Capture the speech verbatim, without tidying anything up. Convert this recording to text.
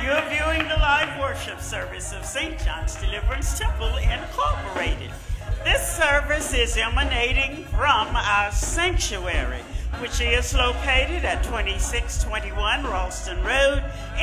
You're viewing the live worship service of Saint John's Deliverance Temple Incorporated. This service is emanating from our sanctuary, which is located at twenty-six twenty-one Ralston Road